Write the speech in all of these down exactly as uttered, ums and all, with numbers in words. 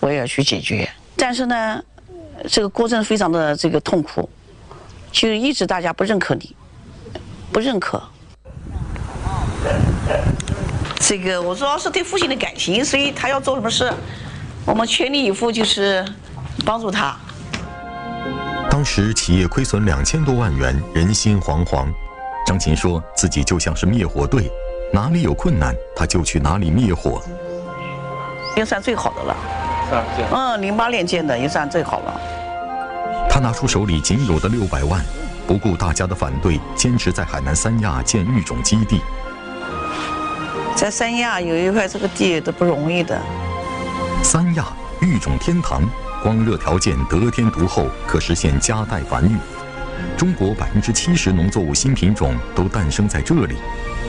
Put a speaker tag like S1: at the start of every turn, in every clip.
S1: 我也要去解决。但是呢，这个过程非常的这个痛苦，就一直大家不认可你，不认可。这个我主要是对父亲的感情，所以他要做什么事，我们全力以赴，就是帮助他。
S2: 当时企业亏损两千多万元，人心惶惶。张琴说自己就像是灭火队，哪里有困难他就去哪里灭火。
S1: 也算最好的了。嗯，零八年建的也算最好了。
S2: 他拿出手里仅有的六百万，不顾大家的反对，坚持在海南三亚建育种基地。
S1: 在三亚有一块这个地都不容易的。
S2: 三亚育种天堂，光热条件得天独厚，可实现家代繁育。中国百分之七十农作物新品种都诞生在这里。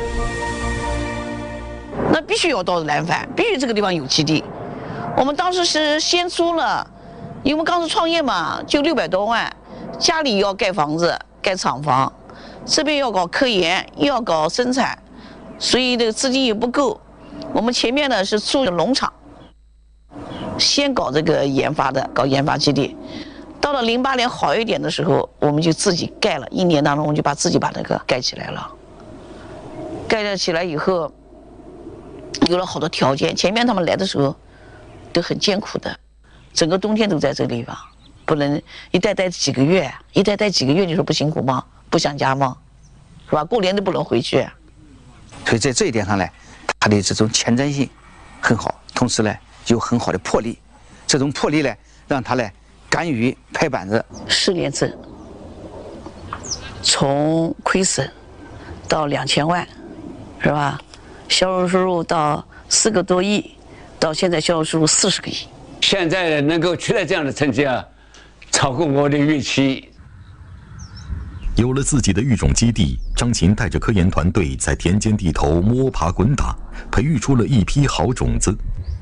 S1: 那必须要到南番，必须这个地方有基地。我们当时是先出了，因为我们刚是创业嘛，就六百多万，家里要盖房子、盖厂房，这边要搞科研，又要搞生产，所以这个资金也不够。我们前面呢是出农场，先搞这个研发的，搞研发基地。到了零八年好一点的时候，我们就自己盖了，一年当中我们就把自己把那个盖起来了。盖了起来以后，有了好多条件。前面他们来的时候都很艰苦的，整个冬天都在这个地方，不能一待待几个月，一待待几个月，你说不辛苦吗？不想家吗？是吧？过年都不能回去。
S3: 所以在这一点上呢，他的这种前瞻性很好，同时呢有很好的魄力。这种魄力呢，让他呢敢于拍板子。
S1: 四年整，从亏损到两千万，是吧？销售收入到四个多亿，到现在销售收入四十个亿。
S4: 现在能够取得这样的成绩啊，超过我的预期。
S2: 有了自己的育种基地，张琴带着科研团队在田间地头摸爬滚打，培育出了一批好种子。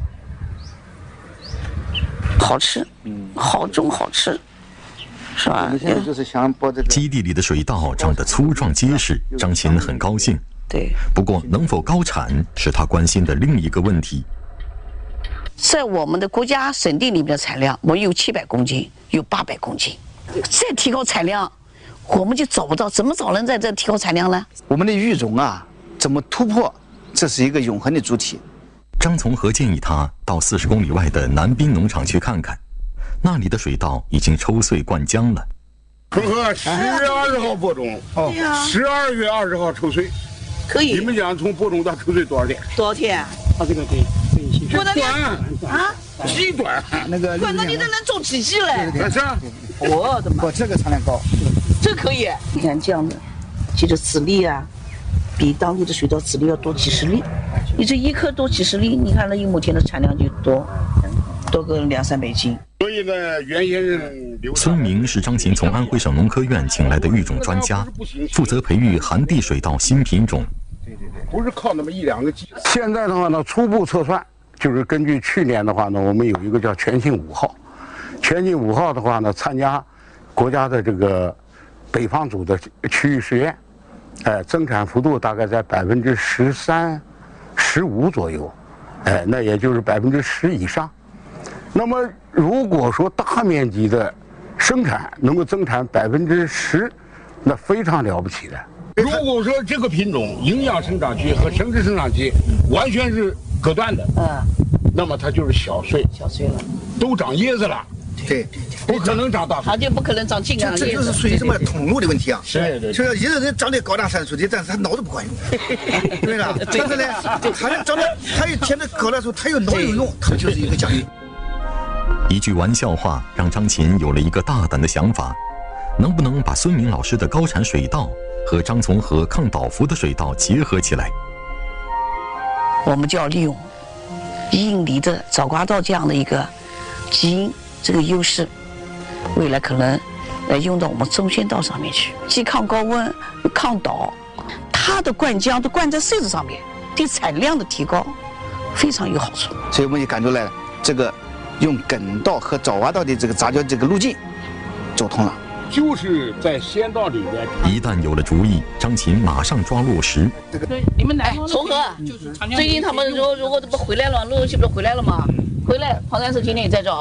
S1: 好吃，嗯，好种好吃，是吧？
S3: 我们现在就是想把这个
S2: 基地里的水稻长得粗壮结实，张琴很高兴。
S1: 对，
S2: 不过能否高产是他关心的另一个问题。
S1: 在我们的国家省地里面的产量，我有七百公斤，有八百公斤，再提高产量，我们就找不到，怎么找人在这提高产量呢？
S3: 我们的育种啊，怎么突破？这是一个永恒的主题。
S2: 张从和建议他到四十公里外的南滨农场去看看，那里的水稻已经抽穗灌浆了。
S5: 从和十月二十号播种，哦，十二月二十号抽穗。
S1: 可以。
S5: 你们讲从播种到抽穗多少天？
S1: 多少天？
S5: 他这个得
S1: 这短
S5: 啊，极短。
S3: 那个，
S1: 不，那你这能种几季嘞？
S5: 是啊，
S1: 我的妈！
S3: 我这个产量高，
S1: 这可以。你看这样的，其实籽粒啊，比当地的水稻籽粒要多几十粒。你这一颗多几十粒，你看那一亩田的产量就多，多个两三百斤。
S5: 所以呢，原先是
S2: 孙明是张琴从安徽省农科院请来的育种专家，负责培育寒地水稻新品种。
S5: 对对对，不是靠那么一两个基。现在的话呢，初步测算就是根据去年的话呢，我们有一个叫全信五号，全信五号的话呢，参加国家的这个北方组的区域试验，哎，增产幅度大概在百分之十三、十五左右，哎，那也就是百分之十以上。那么如果说大面积的生产能够增产百分之十，那非常了不起的。如果说这个品种营养生长期和生殖生长期完全是隔断的，嗯，那么它就是小穗，
S1: 小穗了，
S5: 都长叶子了，
S3: 对，
S5: 不可能长大穗，
S1: 它就不可能长茎啊。
S3: 这就是属于什么通路的问题啊？
S5: 是的，
S3: 就是一个人长得高大三粗的，但是他脑子不管用，对吧？但是呢，他长得他又天的高的时候，他又脑有用，他就是一个奖励。
S2: 一句玩笑话让张琴有了一个大胆的想法，能不能把孙明老师的高产水稻和张从和抗倒伏的水稻结合起来？
S1: 我们就要利用印尼的早瓜稻这样的一个基因这个优势，未来可能呃用到我们中仙稻上面去，既抗高温又抗倒，它的灌浆都灌在穗子上面，对产量的提高非常有好处。
S3: 所以我们就感出来了，这个用粳稻和早瓜稻的这个杂交这个路径走通了。
S5: 就是在仙道里面。
S2: 一旦有了主意，张琴马上抓落实。
S1: 对，你们来重合，最近他们如果如果这不回来了，陆陆续续不是回来了吗？回来，黄山市今天也在这。